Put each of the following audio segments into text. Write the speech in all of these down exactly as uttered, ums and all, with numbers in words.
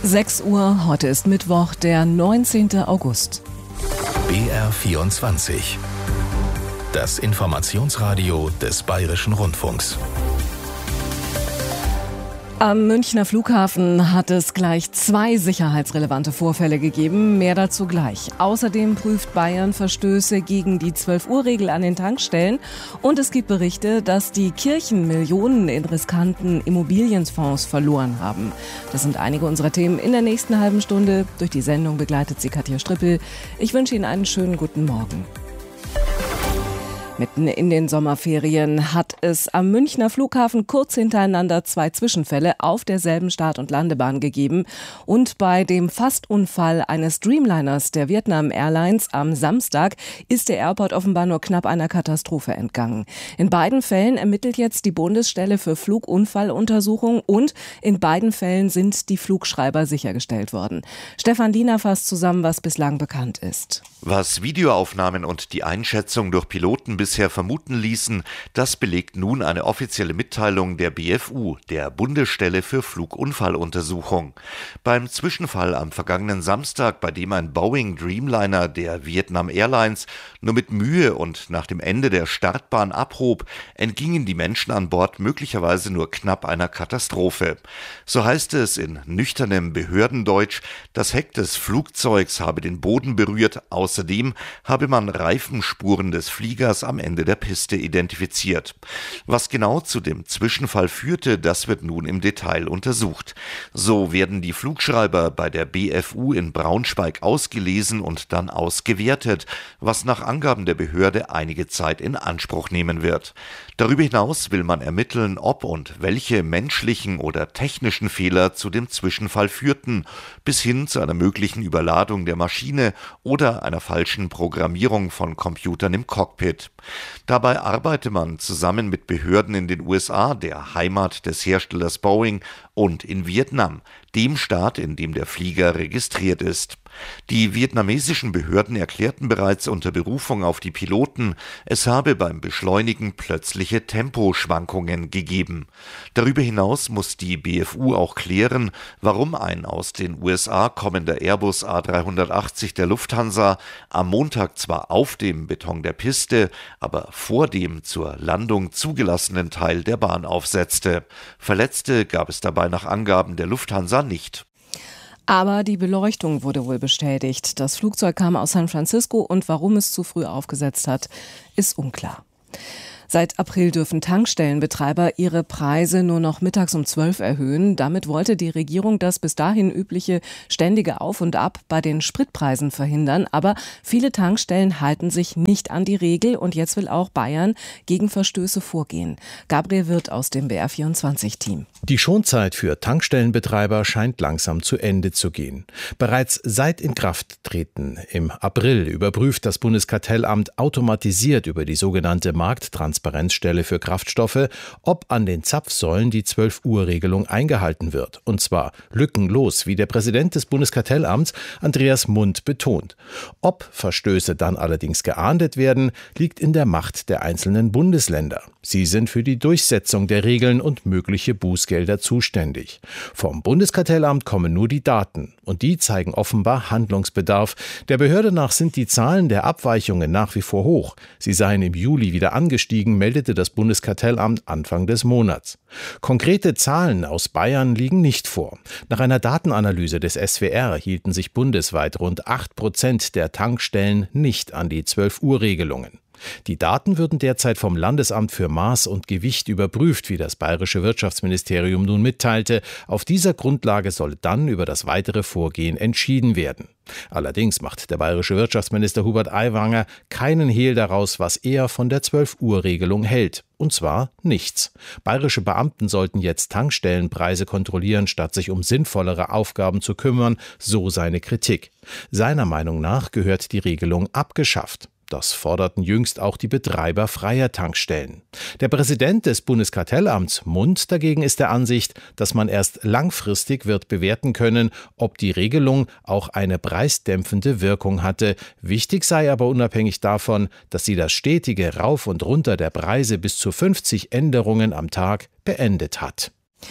sechs Uhr, heute ist Mittwoch, der neunzehnten August. B R vierundzwanzig. Das Informationsradio des Bayerischen Rundfunks. Am Münchner Flughafen hat es gleich zwei sicherheitsrelevante Vorfälle gegeben. Mehr dazu gleich. Außerdem prüft Bayern Verstöße gegen die zwölf-Uhr-Regel an den Tankstellen. Und es gibt Berichte, dass die Kirchen Millionen in riskanten Immobilienfonds verloren haben. Das sind einige unserer Themen in der nächsten halben Stunde. Durch die Sendung begleitet sie Katja Strippel. Ich wünsche Ihnen einen schönen guten Morgen. Mitten in den Sommerferien hat es am Münchner Flughafen kurz hintereinander zwei Zwischenfälle auf derselben Start- und Landebahn gegeben. Und bei dem Fastunfall eines Dreamliners der Vietnam Airlines am Samstag ist der Airport offenbar nur knapp einer Katastrophe entgangen. In beiden Fällen ermittelt jetzt die Bundesstelle für Flugunfalluntersuchung und in beiden Fällen sind die Flugschreiber sichergestellt worden. Stefan Liener fasst zusammen, was bislang bekannt ist. Was Videoaufnahmen und die Einschätzung durch Piloten bisher vermuten ließen, das belegt nun eine offizielle Mitteilung der B F U, der Bundesstelle für Flugunfalluntersuchung. Beim Zwischenfall am vergangenen Samstag, bei dem ein Boeing Dreamliner der Vietnam Airlines nur mit Mühe und nach dem Ende der Startbahn abhob, entgingen die Menschen an Bord möglicherweise nur knapp einer Katastrophe. So heißt es in nüchternem Behördendeutsch, das Heck des Flugzeugs habe den Boden berührt. Außerdem habe man Reifenspuren des Fliegers am Ende der Piste identifiziert. Was genau zu dem Zwischenfall führte, das wird nun im Detail untersucht. So werden die Flugschreiber bei der B F U in Braunschweig ausgelesen und dann ausgewertet, was nach Angaben der Behörde einige Zeit in Anspruch nehmen wird. Darüber hinaus will man ermitteln, ob und welche menschlichen oder technischen Fehler zu dem Zwischenfall führten, bis hin zu einer möglichen Überladung der Maschine oder einer falschen Programmierung von Computern im Cockpit. Dabei arbeite man zusammen mit Behörden in den U S A, der Heimat des Herstellers Boeing, und in Vietnam, dem Staat, in dem der Flieger registriert ist. Die vietnamesischen Behörden erklärten bereits unter Berufung auf die Piloten, es habe beim Beschleunigen plötzliche Temposchwankungen gegeben. Darüber hinaus muss die B F U auch klären, warum ein aus den U S A kommender Airbus A drei achtzig der Lufthansa am Montag zwar auf dem Beton der Piste, aber vor dem zur Landung zugelassenen Teil der Bahn aufsetzte. Verletzte gab es dabei nach Angaben der Lufthansa nicht. Aber die Beleuchtung wurde wohl bestätigt. Das Flugzeug kam aus San Francisco und warum es zu früh aufgesetzt hat, ist unklar. Seit April dürfen Tankstellenbetreiber ihre Preise nur noch mittags um zwölf erhöhen. Damit wollte die Regierung das bis dahin übliche ständige Auf und Ab bei den Spritpreisen verhindern. Aber viele Tankstellen halten sich nicht an die Regel und jetzt will auch Bayern gegen Verstöße vorgehen. Gabriel Wirth aus dem B R vierundzwanzig-Team. Die Schonzeit für Tankstellenbetreiber scheint langsam zu Ende zu gehen. Bereits seit Inkrafttreten im April überprüft das Bundeskartellamt automatisiert über die sogenannte Markttransparenzstelle für Kraftstoffe, ob an den Zapfsäulen die zwölf-Uhr-Regelung eingehalten wird. Und zwar lückenlos, wie der Präsident des Bundeskartellamts Andreas Mund betont. Ob Verstöße dann allerdings geahndet werden, liegt in der Macht der einzelnen Bundesländer. Sie sind für die Durchsetzung der Regeln und mögliche Bußgelder zuständig. Vom Bundeskartellamt kommen nur die Daten und die zeigen offenbar Handlungsbedarf. Der Behörde nach sind die Zahlen der Abweichungen nach wie vor hoch. Sie seien im Juli wieder angestiegen, meldete das Bundeskartellamt Anfang des Monats. Konkrete Zahlen aus Bayern liegen nicht vor. Nach einer Datenanalyse des S W R hielten sich bundesweit rund acht Prozent der Tankstellen nicht an die zwölf-Uhr-Regelungen. Die Daten würden derzeit vom Landesamt für Maß und Gewicht überprüft, wie das bayerische Wirtschaftsministerium nun mitteilte. Auf dieser Grundlage soll dann über das weitere Vorgehen entschieden werden. Allerdings macht der bayerische Wirtschaftsminister Hubert Aiwanger keinen Hehl daraus, was er von der zwölf-Uhr-Regelung hält. Und zwar nichts. Bayerische Beamten sollten jetzt Tankstellenpreise kontrollieren, statt sich um sinnvollere Aufgaben zu kümmern, so seine Kritik. Seiner Meinung nach gehört die Regelung abgeschafft. Das forderten jüngst auch die Betreiber freier Tankstellen. Der Präsident des Bundeskartellamts, Mund, dagegen ist der Ansicht, dass man erst langfristig wird bewerten können, ob die Regelung auch eine preisdämpfende Wirkung hatte. Wichtig sei aber unabhängig davon, dass sie das stetige Rauf und Runter der Preise bis zu fünfzig Änderungen am Tag beendet hat.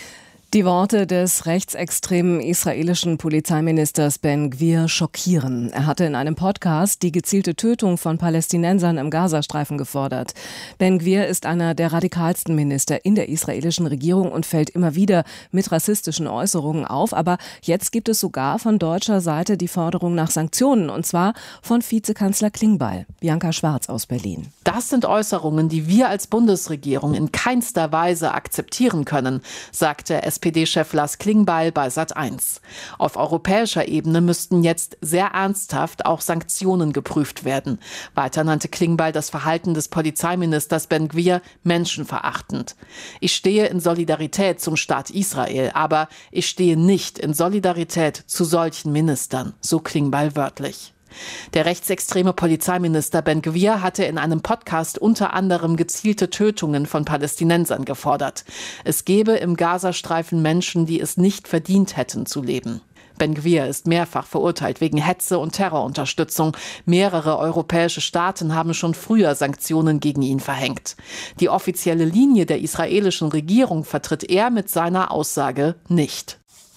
Die Worte des rechtsextremen israelischen Polizeiministers Ben Gvir schockieren. Er hatte in einem Podcast die gezielte Tötung von Palästinensern im Gazastreifen gefordert. Ben Gvir ist einer der radikalsten Minister in der israelischen Regierung und fällt immer wieder mit rassistischen Äußerungen auf. Aber jetzt gibt es sogar von deutscher Seite die Forderung nach Sanktionen, und zwar von Vizekanzler Klingbeil. Bianca Schwarz aus Berlin. Das sind Äußerungen, die wir als Bundesregierung in keinster Weise akzeptieren können, sagte S P D-Chef Lars Klingbeil bei Sat eins. Auf europäischer Ebene müssten jetzt sehr ernsthaft auch Sanktionen geprüft werden. Weiter nannte Klingbeil das Verhalten des Polizeiministers Ben Gvir menschenverachtend. Ich stehe in Solidarität zum Staat Israel, aber ich stehe nicht in Solidarität zu solchen Ministern, so Klingbeil wörtlich. Der rechtsextreme Polizeiminister Ben Gvir hatte in einem Podcast unter anderem gezielte Tötungen von Palästinensern gefordert. Es gebe im Gazastreifen Menschen, die es nicht verdient hätten zu leben. Ben Gvir ist mehrfach verurteilt wegen Hetze und Terrorunterstützung. Mehrere europäische Staaten haben schon früher Sanktionen gegen ihn verhängt. Die offizielle Linie der israelischen Regierung vertritt er mit seiner Aussage nicht.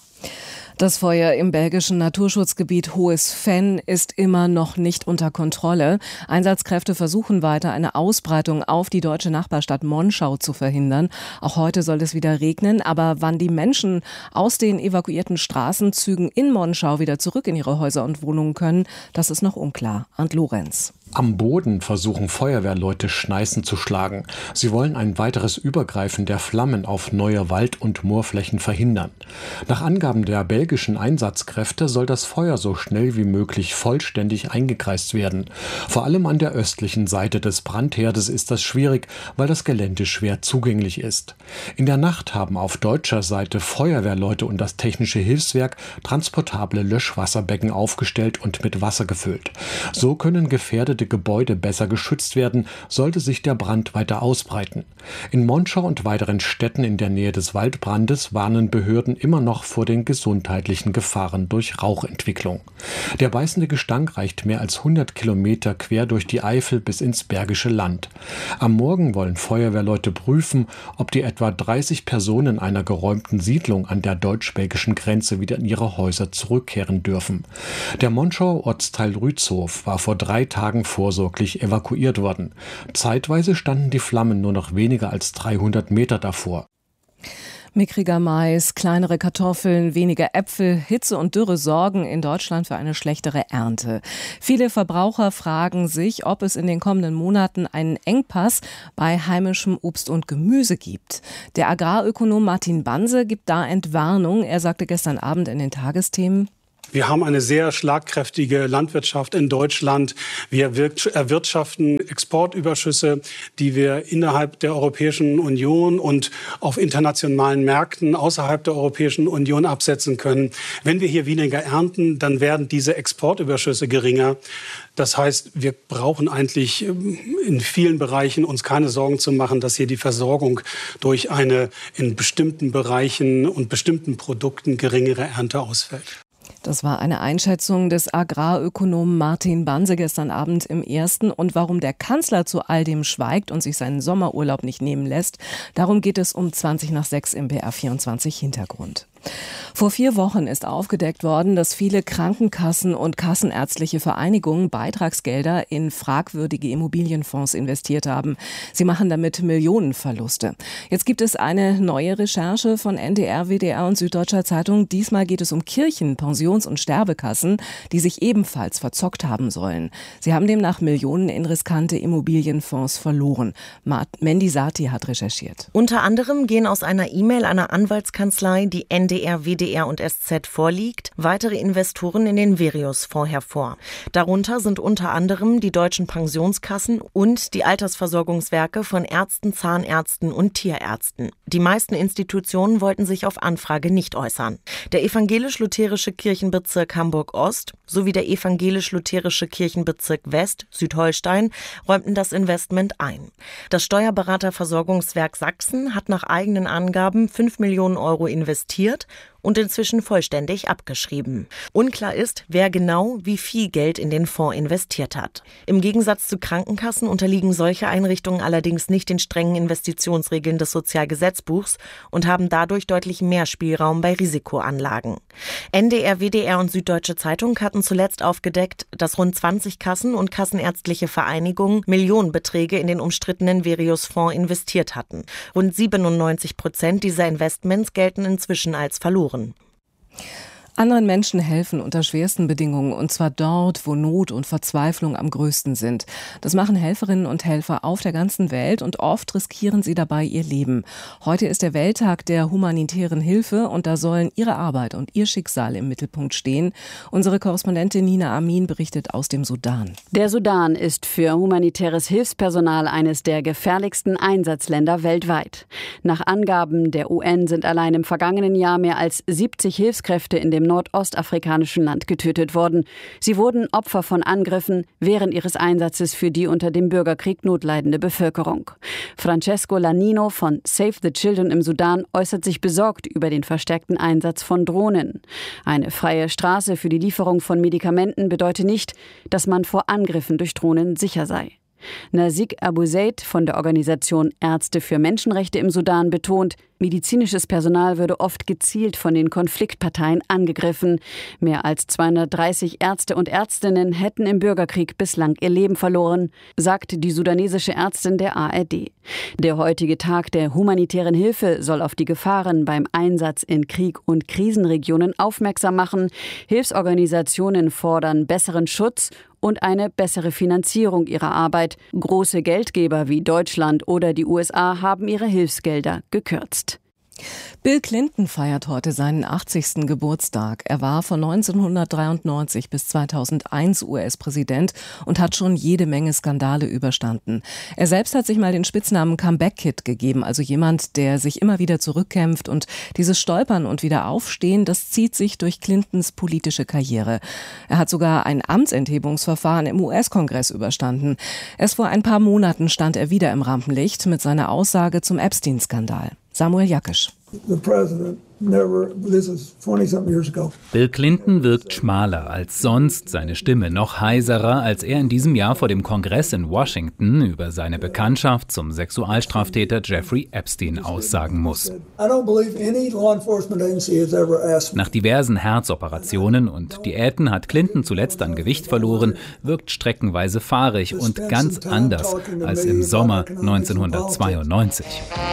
Das Feuer im belgischen Naturschutzgebiet Hohes Venn ist immer noch nicht unter Kontrolle. Einsatzkräfte versuchen weiter, eine Ausbreitung auf die deutsche Nachbarstadt Monschau zu verhindern. Auch heute soll es wieder regnen, aber wann die Menschen aus den evakuierten Straßenzügen in Monschau wieder zurück in ihre Häuser und Wohnungen können, das ist noch unklar. Arndt Lorenz. Am Boden versuchen Feuerwehrleute Schneisen zu schlagen. Sie wollen ein weiteres Übergreifen der Flammen auf neue Wald- und Moorflächen verhindern. Nach Angaben der belgischen Einsatzkräfte soll das Feuer so schnell wie möglich vollständig eingekreist werden. Vor allem an der östlichen Seite des Brandherdes ist das schwierig, weil das Gelände schwer zugänglich ist. In der Nacht haben auf deutscher Seite Feuerwehrleute und das Technische Hilfswerk transportable Löschwasserbecken aufgestellt und mit Wasser gefüllt. So können gefährdete Gebäude besser geschützt werden, sollte sich der Brand weiter ausbreiten. In Monschau und weiteren Städten in der Nähe des Waldbrandes warnen Behörden immer noch vor den gesundheitlichen Gefahren durch Rauchentwicklung. Der beißende Gestank reicht mehr als hundert Kilometer quer durch die Eifel bis ins Bergische Land. Am Morgen wollen Feuerwehrleute prüfen, ob die etwa dreißig Personen einer geräumten Siedlung an der deutsch-belgischen Grenze wieder in ihre Häuser zurückkehren dürfen. Der Monschauer Ortsteil Rützhof war vor drei Tagen vorsorglich evakuiert worden. Zeitweise standen die Flammen nur noch weniger als dreihundert Meter davor. Mickriger Mais, kleinere Kartoffeln, weniger Äpfel, Hitze und Dürre sorgen in Deutschland für eine schlechtere Ernte. Viele Verbraucher fragen sich, ob es in den kommenden Monaten einen Engpass bei heimischem Obst und Gemüse gibt. Der Agrarökonom Martin Banse gibt da Entwarnung. Er sagte gestern Abend in den Tagesthemen: Wir haben eine sehr schlagkräftige Landwirtschaft in Deutschland. Wir erwirtschaften Exportüberschüsse, die wir innerhalb der Europäischen Union und auf internationalen Märkten außerhalb der Europäischen Union absetzen können. Wenn wir hier weniger ernten, dann werden diese Exportüberschüsse geringer. Das heißt, wir brauchen eigentlich in vielen Bereichen uns keine Sorgen zu machen, dass hier die Versorgung durch eine in bestimmten Bereichen und bestimmten Produkten geringere Ernte ausfällt. Das war eine Einschätzung des Agrarökonomen Martin Banse gestern Abend im Ersten. Und warum der Kanzler zu all dem schweigt und sich seinen Sommerurlaub nicht nehmen lässt, darum geht es um zwanzig nach sechs im B R vierundzwanzig Hintergrund. Vor vier Wochen ist aufgedeckt worden, dass viele Krankenkassen und kassenärztliche Vereinigungen Beitragsgelder in fragwürdige Immobilienfonds investiert haben. Sie machen damit Millionenverluste. Jetzt gibt es eine neue Recherche von N D R, W D R und Süddeutscher Zeitung. Diesmal geht es um Kirchen, Pensions- und Sterbekassen, die sich ebenfalls verzockt haben sollen. Sie haben demnach Millionen in riskante Immobilienfonds verloren. Mandy Sati hat recherchiert. Unter anderem gehen aus einer E-Mail einer Anwaltskanzlei, die N D R, W D R und S Z vorliegt, weitere Investoren in den Virios-Fonds hervor. Darunter sind unter anderem die deutschen Pensionskassen und die Altersversorgungswerke von Ärzten, Zahnärzten und Tierärzten. Die meisten Institutionen wollten sich auf Anfrage nicht äußern. Der evangelisch-lutherische Kirchenbezirk Hamburg-Ost sowie der evangelisch-lutherische Kirchenbezirk West, Südholstein, räumten das Investment ein. Das Steuerberaterversorgungswerk Sachsen hat nach eigenen Angaben fünf Millionen Euro investiert und inzwischen vollständig abgeschrieben. Unklar ist, wer genau wie viel Geld in den Fonds investiert hat. Im Gegensatz zu Krankenkassen unterliegen solche Einrichtungen allerdings nicht den strengen Investitionsregeln des Sozialgesetzbuchs und haben dadurch deutlich mehr Spielraum bei Risikoanlagen. N D R, W D R und Süddeutsche Zeitung hatten zuletzt aufgedeckt, dass rund zwanzig Kassen und kassenärztliche Vereinigungen Millionenbeträge in den umstrittenen Virios-Fonds investiert hatten. Rund siebenundneunzig Prozent dieser Investments gelten inzwischen als verloren. Anderen Menschen helfen unter schwersten Bedingungen, und zwar dort, wo Not und Verzweiflung am größten sind. Das machen Helferinnen und Helfer auf der ganzen Welt und oft riskieren sie dabei ihr Leben. Heute ist der Welttag der humanitären Hilfe und da sollen ihre Arbeit und ihr Schicksal im Mittelpunkt stehen. Unsere Korrespondentin Nina Amin berichtet aus dem Sudan. Der Sudan ist für humanitäres Hilfspersonal eines der gefährlichsten Einsatzländer weltweit. Nach Angaben der U N sind allein im vergangenen Jahr mehr als siebzig Hilfskräfte in dem nordostafrikanischen Land getötet worden. Sie wurden Opfer von Angriffen während ihres Einsatzes für die unter dem Bürgerkrieg notleidende Bevölkerung. Francesco Lanino von Save the Children im Sudan äußert sich besorgt über den verstärkten Einsatz von Drohnen. Eine freie Straße für die Lieferung von Medikamenten bedeutet nicht, dass man vor Angriffen durch Drohnen sicher sei. Nazik Abu Zaid von der Organisation Ärzte für Menschenrechte im Sudan betont, medizinisches Personal würde oft gezielt von den Konfliktparteien angegriffen. Mehr als zweihundertdreißig Ärzte und Ärztinnen hätten im Bürgerkrieg bislang ihr Leben verloren, sagte die sudanesische Ärztin der A R D. Der heutige Tag der humanitären Hilfe soll auf die Gefahren beim Einsatz in Krieg- und Krisenregionen aufmerksam machen. Hilfsorganisationen fordern besseren Schutz und eine bessere Finanzierung ihrer Arbeit. Große Geldgeber wie Deutschland oder die U S A haben ihre Hilfsgelder gekürzt. Bill Clinton feiert heute seinen achtzigsten Geburtstag. Er war von neunzehnhundertdreiundneunzig bis zweitausendeins U S-Präsident und hat schon jede Menge Skandale überstanden. Er selbst hat sich mal den Spitznamen Comeback-Kid gegeben, also jemand, der sich immer wieder zurückkämpft. Und dieses Stolpern und Wiederaufstehen, das zieht sich durch Clintons politische Karriere. Er hat sogar ein Amtsenthebungsverfahren im U S-Kongress überstanden. Erst vor ein paar Monaten stand er wieder im Rampenlicht mit seiner Aussage zum Epstein-Skandal. Samuel Jackisch. Bill Clinton wirkt schmaler als sonst, seine Stimme noch heiserer, als er in diesem Jahr vor dem Kongress in Washington über seine Bekanntschaft zum Sexualstraftäter Jeffrey Epstein aussagen muss. Nach diversen Herzoperationen und Diäten hat Clinton zuletzt an Gewicht verloren, wirkt streckenweise fahrig und ganz anders als im Sommer neunzehnhundertzweiundneunzig.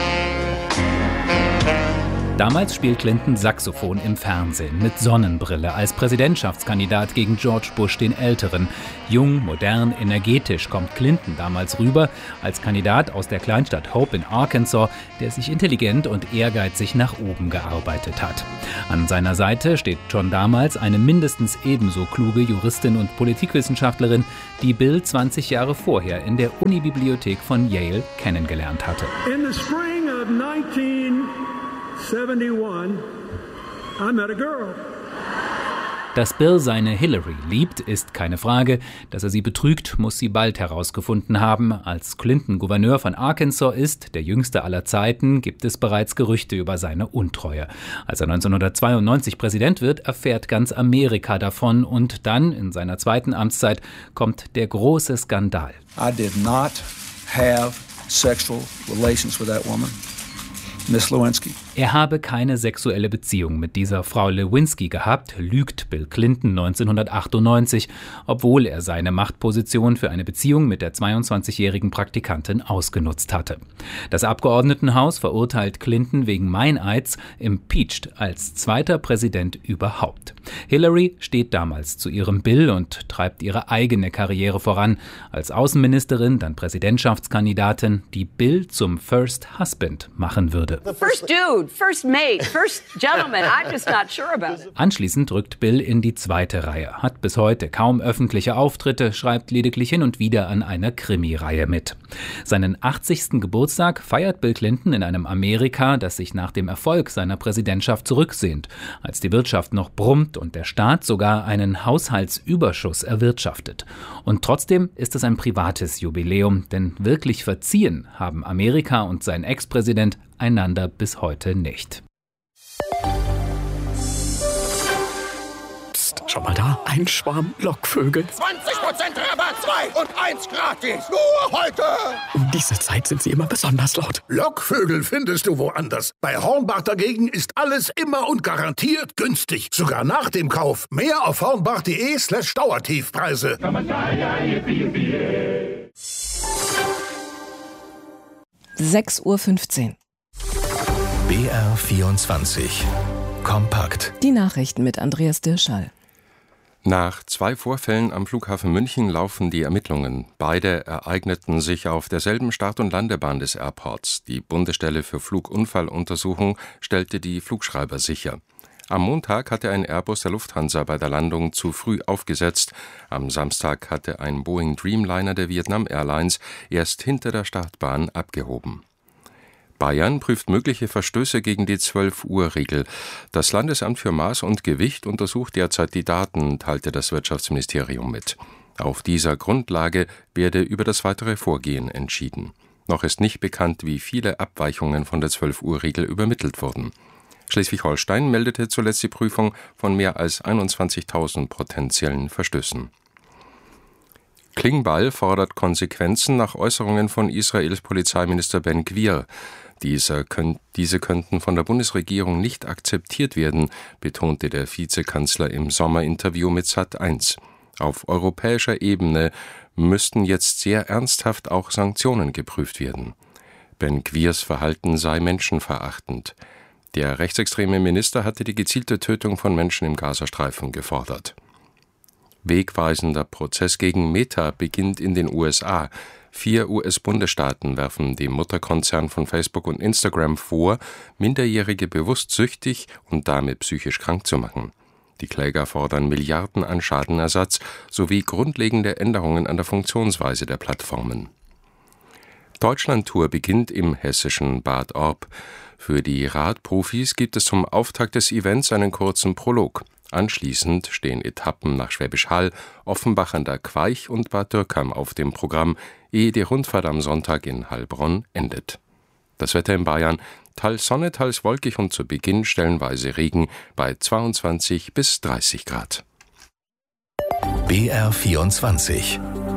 Damals spielt Clinton Saxophon im Fernsehen mit Sonnenbrille als Präsidentschaftskandidat gegen George Bush den Älteren. Jung, modern, energetisch kommt Clinton damals rüber als Kandidat aus der Kleinstadt Hope in Arkansas, der sich intelligent und ehrgeizig nach oben gearbeitet hat. An seiner Seite steht schon damals eine mindestens ebenso kluge Juristin und Politikwissenschaftlerin, die Bill zwanzig Jahre vorher in der Unibibliothek von Yale kennengelernt hatte. In the spring of nineteen seventy-one, I met a girl. Dass Bill seine Hillary liebt, ist keine Frage. Dass er sie betrügt, muss sie bald herausgefunden haben. Als Clinton Gouverneur von Arkansas ist, der jüngste aller Zeiten, gibt es bereits Gerüchte über seine Untreue. Als er neunzehnhundertzweiundneunzig Präsident wird, erfährt ganz Amerika davon. Und dann, in seiner zweiten Amtszeit, kommt der große Skandal. I did not have sexual relations with that woman. Miss Lewinsky. Er habe keine sexuelle Beziehung mit dieser Frau Lewinsky gehabt, lügt Bill Clinton neunzehnhundertachtundneunzig, obwohl er seine Machtposition für eine Beziehung mit der zweiundzwanzigjährigen Praktikantin ausgenutzt hatte. Das Abgeordnetenhaus verurteilt Clinton wegen Meineids, impeached als zweiter Präsident überhaupt. Hillary steht damals zu ihrem Bill und treibt ihre eigene Karriere voran. Als Außenministerin, dann Präsidentschaftskandidatin, die Bill zum First Husband machen würde. First dude, first mate, first gentleman, I'm just not sure about it. Anschließend rückt Bill in die zweite Reihe, hat bis heute kaum öffentliche Auftritte, schreibt lediglich hin und wieder an einer Krimireihe mit. Seinen achtzigsten Geburtstag feiert Bill Clinton in einem Amerika, das sich nach dem Erfolg seiner Präsidentschaft zurücksehnt, als die Wirtschaft noch brummt und der Staat sogar einen Haushaltsüberschuss erwirtschaftet. Und trotzdem ist es ein privates Jubiläum, denn wirklich verziehen haben Amerika und sein Ex-Präsident einander bis heute nicht. Schau mal da, ein Schwarm Lockvögel. zwanzig Prozent Rabatt, zwei und eins gratis. Nur heute. Um diese Zeit sind sie immer besonders laut. Lockvögel findest du woanders. Bei Hornbach dagegen ist alles immer und garantiert günstig. Sogar nach dem Kauf. Mehr auf hornbach.de slash Dauertiefpreise. sechs Uhr fünfzehn. B R vierundzwanzig. Kompakt. Die Nachrichten mit Andreas Dirschall. Nach zwei Vorfällen am Flughafen München laufen die Ermittlungen. Beide ereigneten sich auf derselben Start- und Landebahn des Airports. Die Bundesstelle für Flugunfalluntersuchung stellte die Flugschreiber sicher. Am Montag hatte ein Airbus der Lufthansa bei der Landung zu früh aufgesetzt. Am Samstag hatte ein Boeing Dreamliner der Vietnam Airlines erst hinter der Startbahn abgehoben. Bayern prüft mögliche Verstöße gegen die zwölf-Uhr-Regel. Das Landesamt für Maß und Gewicht untersucht derzeit die Daten, teilte das Wirtschaftsministerium mit. Auf dieser Grundlage werde über das weitere Vorgehen entschieden. Noch ist nicht bekannt, wie viele Abweichungen von der zwölf-Uhr-Regel übermittelt wurden. Schleswig-Holstein meldete zuletzt die Prüfung von mehr als einundzwanzigtausend potenziellen Verstößen. Klingbeil fordert Konsequenzen nach Äußerungen von Israels Polizeiminister Ben Gvir. Diese, könnt, diese könnten von der Bundesregierung nicht akzeptiert werden, betonte der Vizekanzler im Sommerinterview mit Sat eins. Auf europäischer Ebene müssten jetzt sehr ernsthaft auch Sanktionen geprüft werden. Ben Gvirs Verhalten sei menschenverachtend. Der rechtsextreme Minister hatte die gezielte Tötung von Menschen im Gazastreifen gefordert. Wegweisender Prozess gegen Meta beginnt in den U S A. Vier U S-Bundesstaaten werfen dem Mutterkonzern von Facebook und Instagram vor, Minderjährige bewusst süchtig und damit psychisch krank zu machen. Die Kläger fordern Milliarden an Schadenersatz sowie grundlegende Änderungen an der Funktionsweise der Plattformen. Deutschlandtour beginnt im hessischen Bad Orb. Für die Radprofis gibt es zum Auftakt des Events einen kurzen Prolog. Anschließend stehen Etappen nach Schwäbisch Hall, Offenbach an der Queich und Bad Dürkheim auf dem Programm, ehe die Rundfahrt am Sonntag in Heilbronn endet. Das Wetter in Bayern: teils Sonne, teils wolkig und zu Beginn stellenweise Regen bei zweiundzwanzig bis dreißig Grad. B R vierundzwanzig.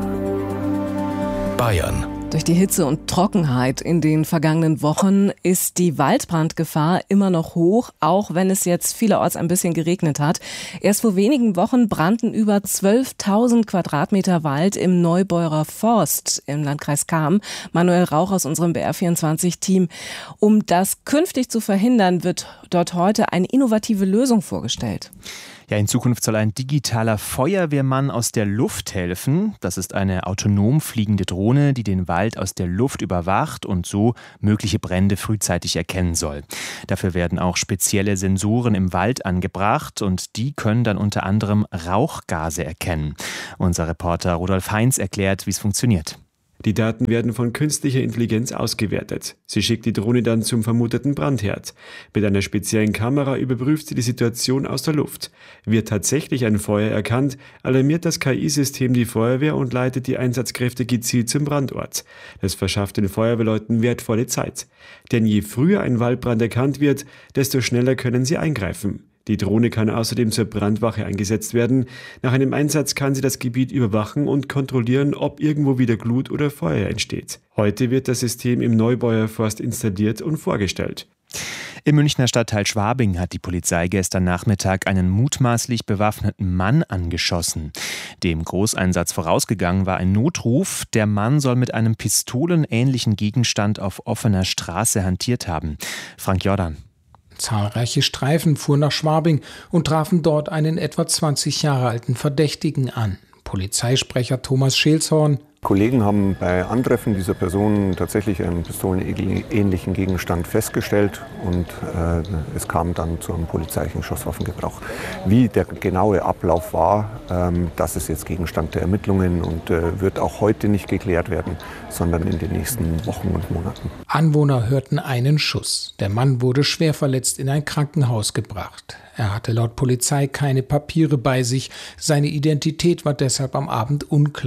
Bayern. Durch die Hitze und Trockenheit in den vergangenen Wochen ist die Waldbrandgefahr immer noch hoch, auch wenn es jetzt vielerorts ein bisschen geregnet hat. Erst vor wenigen Wochen brannten über zwölftausend Quadratmeter Wald im Neubeurer Forst im Landkreis Cham. Manuel Rauch aus unserem B R vierundzwanzig-Team. Um das künftig zu verhindern, wird dort heute eine innovative Lösung vorgestellt. Ja, in Zukunft soll ein digitaler Feuerwehrmann aus der Luft helfen. Das ist eine autonom fliegende Drohne, die den Wald aus der Luft überwacht und so mögliche Brände frühzeitig erkennen soll. Dafür werden auch spezielle Sensoren im Wald angebracht und die können dann unter anderem Rauchgase erkennen. Unser Reporter Rudolf Heinz erklärt, wie es funktioniert. Die Daten werden von künstlicher Intelligenz ausgewertet. Sie schickt die Drohne dann zum vermuteten Brandherd. Mit einer speziellen Kamera überprüft sie die Situation aus der Luft. Wird tatsächlich ein Feuer erkannt, alarmiert das K I-System die Feuerwehr und leitet die Einsatzkräfte gezielt zum Brandort. Das verschafft den Feuerwehrleuten wertvolle Zeit. Denn je früher ein Waldbrand erkannt wird, desto schneller können sie eingreifen. Die Drohne kann außerdem zur Brandwache eingesetzt werden. Nach einem Einsatz kann sie das Gebiet überwachen und kontrollieren, ob irgendwo wieder Glut oder Feuer entsteht. Heute wird das System im Neubeurer Forst installiert und vorgestellt. Im Münchner Stadtteil Schwabing hat die Polizei gestern Nachmittag einen mutmaßlich bewaffneten Mann angeschossen. Dem Großeinsatz vorausgegangen war ein Notruf. Der Mann soll mit einem pistolenähnlichen Gegenstand auf offener Straße hantiert haben. Frank Jordan. Zahlreiche Streifen fuhren nach Schwabing und trafen dort einen etwa zwanzig Jahre alten Verdächtigen an. Polizeisprecher Thomas Scheelshorn: Kollegen haben bei Antreffen dieser Person tatsächlich einen pistolenähnlichen Gegenstand festgestellt und äh, es kam dann zu einem polizeilichen Schusswaffengebrauch. Wie der genaue Ablauf war, ähm, das ist jetzt Gegenstand der Ermittlungen und äh, wird auch heute nicht geklärt werden, sondern in den nächsten Wochen und Monaten. Anwohner hörten einen Schuss. Der Mann wurde schwer verletzt in ein Krankenhaus gebracht. Er hatte laut Polizei keine Papiere bei sich. Seine Identität war deshalb am Abend unklar.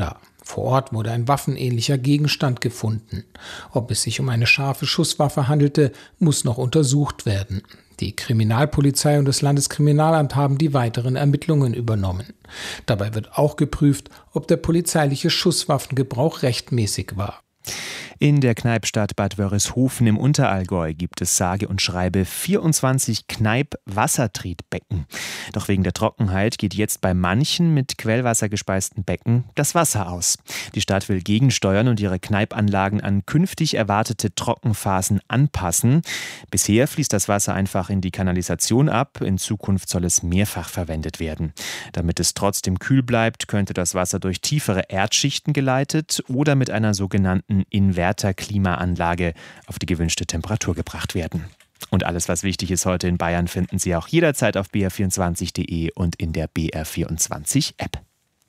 Vor Ort wurde ein waffenähnlicher Gegenstand gefunden. Ob es sich um eine scharfe Schusswaffe handelte, muss noch untersucht werden. Die Kriminalpolizei und das Landeskriminalamt haben die weiteren Ermittlungen übernommen. Dabei wird auch geprüft, ob der polizeiliche Schusswaffengebrauch rechtmäßig war. In der Kneipstadt Bad Wörishofen im Unterallgäu gibt es sage und schreibe vierundzwanzig Kneip-Wassertriebbecken. Doch wegen der Trockenheit geht jetzt bei manchen mit Quellwasser gespeisten Becken das Wasser aus. Die Stadt will gegensteuern und ihre Kneipanlagen an künftig erwartete Trockenphasen anpassen. Bisher fließt das Wasser einfach in die Kanalisation ab. In Zukunft soll es mehrfach verwendet werden. Damit es trotzdem kühl bleibt, könnte das Wasser durch tiefere Erdschichten geleitet oder mit einer sogenannten Inverter-Klimaanlage auf die gewünschte Temperatur gebracht werden. Und alles, was wichtig ist heute in Bayern, finden Sie auch jederzeit auf b r vierundzwanzig punkt d e und in der B R vierundzwanzig App.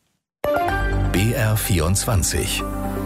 B R vierundzwanzig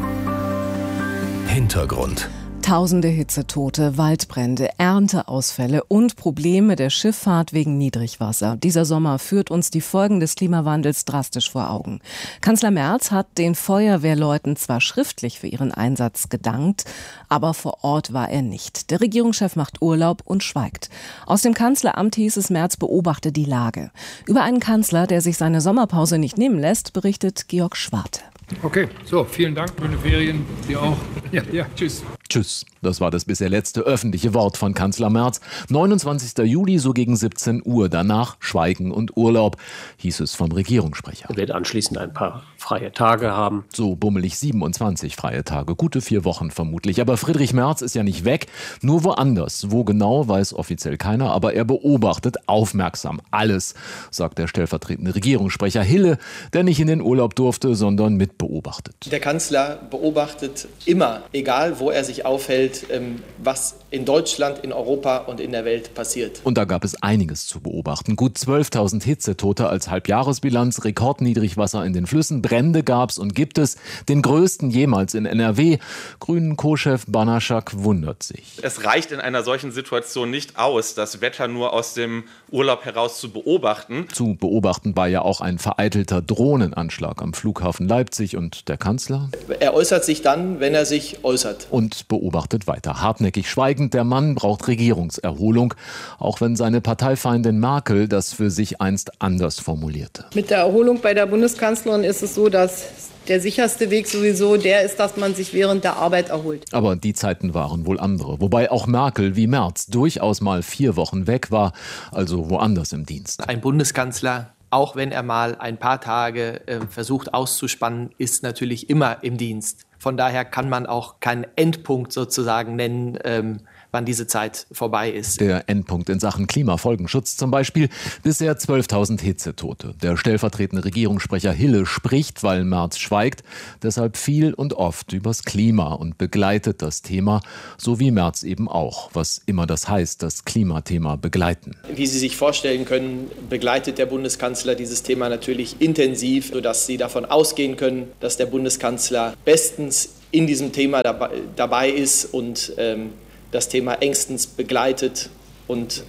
Hintergrund. Tausende Hitzetote, Waldbrände, Ernteausfälle und Probleme der Schifffahrt wegen Niedrigwasser. Dieser Sommer führt uns die Folgen des Klimawandels drastisch vor Augen. Kanzler Merz hat den Feuerwehrleuten zwar schriftlich für ihren Einsatz gedankt, aber vor Ort war er nicht. Der Regierungschef macht Urlaub und schweigt. Aus dem Kanzleramt hieß es, Merz beobachte die Lage. Über einen Kanzler, der sich seine Sommerpause nicht nehmen lässt, berichtet Georg Schwarte. Okay, so, vielen Dank, schöne Ferien, dir auch. Ja, ja, tschüss. Tschüss. Das war das bisher letzte öffentliche Wort von Kanzler Merz. neunundzwanzigster Juli, so gegen siebzehn Uhr. Danach Schweigen und Urlaub, hieß es vom Regierungssprecher. Er wird anschließend ein paar freie Tage haben. So bummelig siebenundzwanzig freie Tage. Gute vier Wochen vermutlich. Aber Friedrich Merz ist ja nicht weg, nur woanders. Wo genau, weiß offiziell keiner. Aber er beobachtet aufmerksam alles, sagt der stellvertretende Regierungssprecher Hille, der nicht in den Urlaub durfte, sondern mitbeobachtet. Der Kanzler beobachtet immer, egal wo er sich aufhält, was in Deutschland, in Europa und in der Welt passiert. Und da gab es einiges zu beobachten. Gut zwölftausend Hitzetote als Halbjahresbilanz, Rekordniedrigwasser in den Flüssen, Brände gab's und gibt es, den größten jemals in N R W. Grünen Co-Chef Banaschak wundert sich. Es reicht in einer solchen Situation nicht aus, das Wetter nur aus dem Urlaub heraus zu beobachten. Zu beobachten war ja auch ein vereitelter Drohnenanschlag am Flughafen Leipzig und der Kanzler? Er äußert sich dann, wenn er sich äußert. Und beobachtet weiter. Hartnäckig schweigend, der Mann braucht Regierungserholung, auch wenn seine Parteifeindin Merkel das für sich einst anders formulierte. Mit der Erholung bei der Bundeskanzlerin ist es so, dass der sicherste Weg sowieso der ist, dass man sich während der Arbeit erholt. Aber die Zeiten waren wohl andere. Wobei auch Merkel wie Merz durchaus mal vier Wochen weg war, also woanders im Dienst. Ein Bundeskanzler, auch wenn er mal ein paar Tage äh, versucht auszuspannen, ist natürlich immer im Dienst. Von daher kann man auch keinen Endpunkt sozusagen nennen, ähm, wann diese Zeit vorbei ist. Der Endpunkt in Sachen Klimafolgenschutz zum Beispiel. Bisher zwölftausend Hitzetote. Der stellvertretende Regierungssprecher Hille spricht, weil Merz schweigt, deshalb viel und oft übers Klima und begleitet das Thema, so wie Merz eben auch, was immer das heißt, das Klimathema begleiten. Wie Sie sich vorstellen können, begleitet der Bundeskanzler dieses Thema natürlich intensiv, sodass Sie davon ausgehen können, dass der Bundeskanzler bestens in diesem Thema dabei, dabei ist und ähm, das Thema engstens begleitet und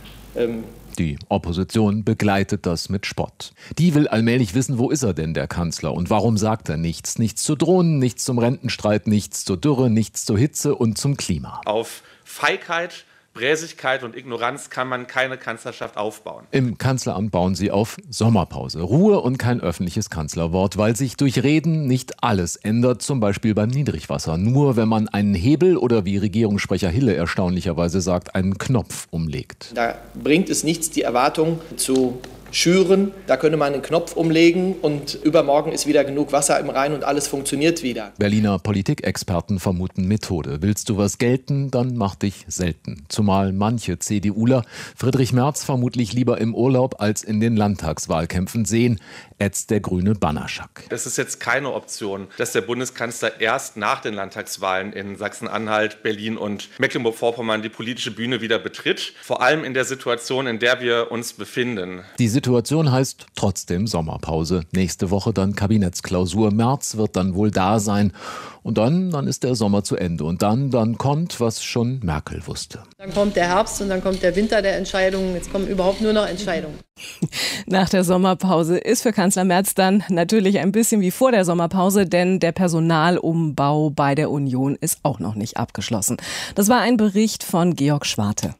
ähm die Opposition begleitet das mit Spott. Die will allmählich wissen, wo ist er denn, der Kanzler? Und warum sagt er nichts? Nichts zu Drohnen, nichts zum Rentenstreit, nichts zur Dürre, nichts zur Hitze und zum Klima. Auf Feigheit, Bräsigkeit und Ignoranz kann man keine Kanzlerschaft aufbauen. Im Kanzleramt bauen sie auf Sommerpause. Ruhe und kein öffentliches Kanzlerwort, weil sich durch Reden nicht alles ändert, zum Beispiel beim Niedrigwasser. Nur wenn man einen Hebel oder, wie Regierungssprecher Hille erstaunlicherweise sagt, einen Knopf umlegt. Da bringt es nichts, die Erwartung zu schüren. Da könnte man einen Knopf umlegen und übermorgen ist wieder genug Wasser im Rhein und alles funktioniert wieder. Berliner Politikexperten vermuten Methode. Willst du was gelten, dann mach dich selten. Zumal manche CDUler Friedrich Merz vermutlich lieber im Urlaub als in den Landtagswahlkämpfen sehen, ätzt der grüne Banaschak. Es ist jetzt keine Option, dass der Bundeskanzler erst nach den Landtagswahlen in Sachsen-Anhalt, Berlin und Mecklenburg-Vorpommern die politische Bühne wieder betritt. Vor allem in der Situation, in der wir uns befinden. Die Situation heißt trotzdem Sommerpause. Nächste Woche dann Kabinettsklausur. Merz wird dann wohl da sein. Und dann, dann ist der Sommer zu Ende. Und dann, dann kommt, was schon Merkel wusste. Dann kommt der Herbst und dann kommt der Winter der Entscheidungen. Jetzt kommen überhaupt nur noch Entscheidungen. Nach der Sommerpause ist für Kanzler Merz dann natürlich ein bisschen wie vor der Sommerpause, denn der Personalumbau bei der Union ist auch noch nicht abgeschlossen. Das war ein Bericht von Georg Schwarte.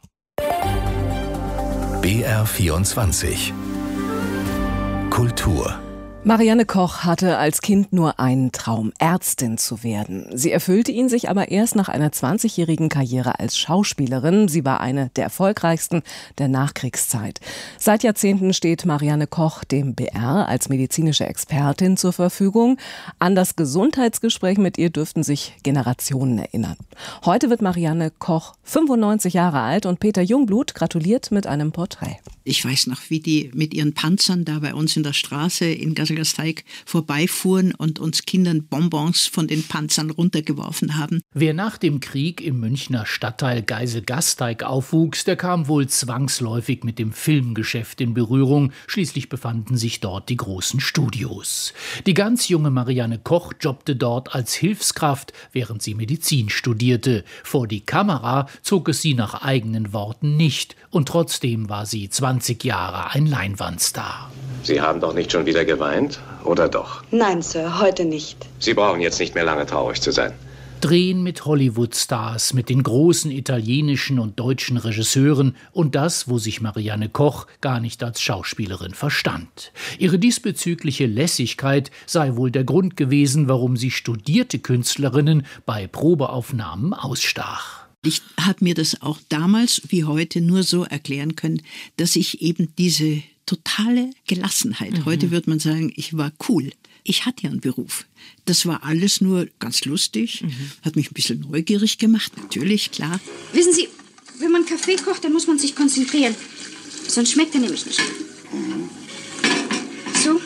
B R vierundzwanzig Kultur. Marianne Koch hatte als Kind nur einen Traum, Ärztin zu werden. Sie erfüllte ihn sich aber erst nach einer zwanzigjährigen Karriere als Schauspielerin. Sie war eine der erfolgreichsten der Nachkriegszeit. Seit Jahrzehnten steht Marianne Koch dem B R als medizinische Expertin zur Verfügung. An das Gesundheitsgespräch mit ihr dürften sich Generationen erinnern. Heute wird Marianne Koch fünfundneunzig Jahre alt und Peter Jungblut gratuliert mit einem Porträt. Ich weiß noch, wie die mit ihren Panzern da bei uns in der Straße in Gastelgasteig vorbeifuhren und uns Kindern Bonbons von den Panzern runtergeworfen haben. Wer nach dem Krieg im Münchner Stadtteil Geisel-Gasteig aufwuchs, der kam wohl zwangsläufig mit dem Filmgeschäft in Berührung. Schließlich befanden sich dort die großen Studios. Die ganz junge Marianne Koch jobbte dort als Hilfskraft, während sie Medizin studierte. Vor die Kamera zog es sie nach eigenen Worten nicht. Und trotzdem war sie zwanzig Jahre ein Leinwandstar. Sie haben doch nicht schon wieder geweint, oder doch? Nein, Sir, heute nicht. Sie brauchen jetzt nicht mehr lange traurig zu sein. Drehen mit Hollywood-Stars, mit den großen italienischen und deutschen Regisseuren und das, wo sich Marianne Koch gar nicht als Schauspielerin verstand. Ihre diesbezügliche Lässigkeit sei wohl der Grund gewesen, warum sie studierte Künstlerinnen bei Probeaufnahmen ausstach. Ich habe mir das auch damals wie heute nur so erklären können, dass ich eben diese totale Gelassenheit, mhm. heute würde man sagen, ich war cool. Ich hatte ja einen Beruf. Das war alles nur ganz lustig, mhm. hat mich ein bisschen neugierig gemacht, natürlich, klar. Wissen Sie, wenn man Kaffee kocht, dann muss man sich konzentrieren. Sonst schmeckt er nämlich nicht. Mhm. So.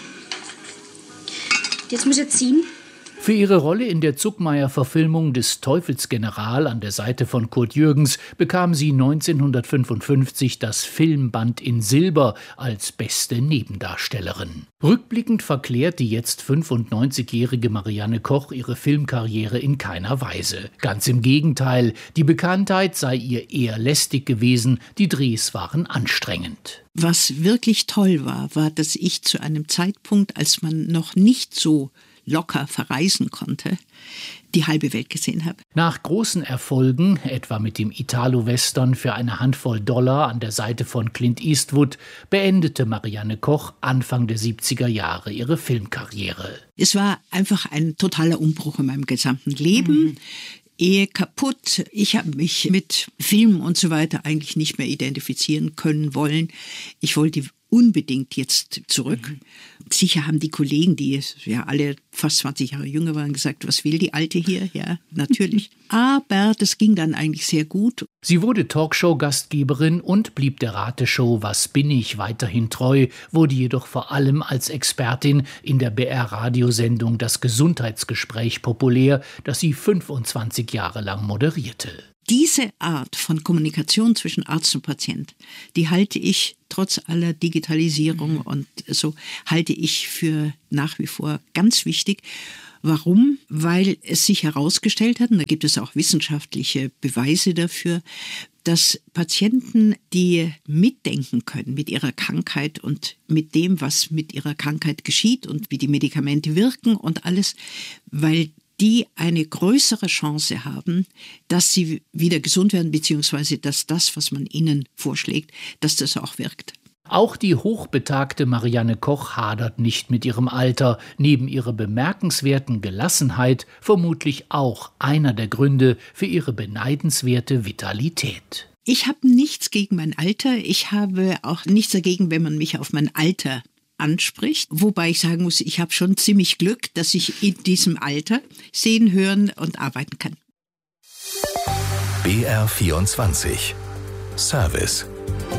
Jetzt muss er ziehen. Für ihre Rolle in der Zuckmayer-Verfilmung des Teufelsgeneral an der Seite von Kurt Jürgens bekam sie neunzehnhundertfünfundfünfzig das Filmband in Silber als beste Nebendarstellerin. Rückblickend verklärt die jetzt fünfundneunzigjährige Marianne Koch ihre Filmkarriere in keiner Weise. Ganz im Gegenteil, die Bekanntheit sei ihr eher lästig gewesen, die Drehs waren anstrengend. Was wirklich toll war, war, dass ich zu einem Zeitpunkt, als man noch nicht so locker verreisen konnte, die halbe Welt gesehen habe. Nach großen Erfolgen, etwa mit dem Italo-Western für eine Handvoll Dollar an der Seite von Clint Eastwood, beendete Marianne Koch Anfang der siebziger Jahre ihre Filmkarriere. Es war einfach ein totaler Umbruch in meinem gesamten Leben. Mhm. Ehe kaputt. Ich habe mich mit Film und so weiter eigentlich nicht mehr identifizieren können wollen. Ich wollte unbedingt jetzt zurück. Mhm. Sicher haben die Kollegen, die ja alle fast zwanzig Jahre jünger waren, gesagt, was will die Alte hier? Ja, natürlich. Aber das ging dann eigentlich sehr gut. Sie wurde Talkshow-Gastgeberin und blieb der Rateshow Was bin ich weiterhin treu, wurde jedoch vor allem als Expertin in der B R-Radiosendung Das Gesundheitsgespräch populär, das sie fünfundzwanzig Jahre lang moderierte. Diese Art von Kommunikation zwischen Arzt und Patient, die halte ich trotz aller Digitalisierung und so, halte ich für nach wie vor ganz wichtig. Warum? Weil es sich herausgestellt hat, und da gibt es auch wissenschaftliche Beweise dafür, dass Patienten, die mitdenken können mit ihrer Krankheit und mit dem, was mit ihrer Krankheit geschieht und wie die Medikamente wirken und alles, weil die eine größere Chance haben, dass sie wieder gesund werden, beziehungsweise dass das, was man ihnen vorschlägt, dass das auch wirkt. Auch die hochbetagte Marianne Koch hadert nicht mit ihrem Alter, neben ihrer bemerkenswerten Gelassenheit vermutlich auch einer der Gründe für ihre beneidenswerte Vitalität. Ich habe nichts gegen mein Alter, ich habe auch nichts dagegen, wenn man mich auf mein Alter anspricht, wobei ich sagen muss, ich habe schon ziemlich Glück, dass ich in diesem Alter sehen, hören und arbeiten kann. B R vierundzwanzig Service.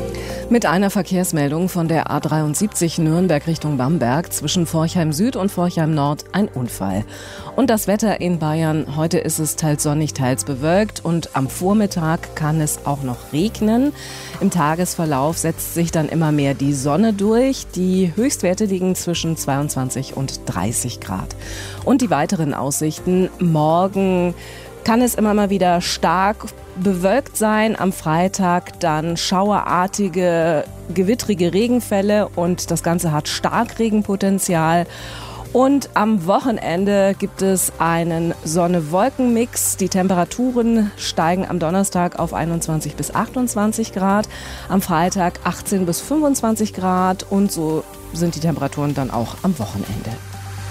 Mit einer Verkehrsmeldung von der A dreiundsiebzig Nürnberg Richtung Bamberg zwischen Forchheim Süd und Forchheim Nord ein Unfall. Und das Wetter in Bayern, heute ist es teils sonnig, teils bewölkt und am Vormittag kann es auch noch regnen. Im Tagesverlauf setzt sich dann immer mehr die Sonne durch. Die Höchstwerte liegen zwischen zweiundzwanzig und dreißig Grad. Und die weiteren Aussichten: Morgen kann es immer mal wieder stark bewölkt sein, am Freitag dann schauerartige, gewittrige Regenfälle und das Ganze hat Starkregenpotenzial. Und am Wochenende gibt es einen Sonne-Wolken-Mix. Die Temperaturen steigen am Donnerstag auf einundzwanzig bis achtundzwanzig Grad, am Freitag achtzehn bis fünfundzwanzig Grad und so sind die Temperaturen dann auch am Wochenende.